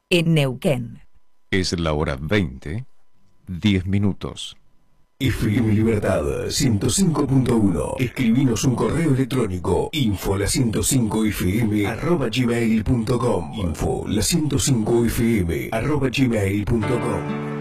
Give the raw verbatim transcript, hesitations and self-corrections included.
en Neuquén. Es la hora veinte, diez minutos. F M Libertad ciento cinco punto uno. Escribinos un correo electrónico info la ciento cinco f m arroba gmail punto com. Info la ciento cinco f m arroba gmail punto com.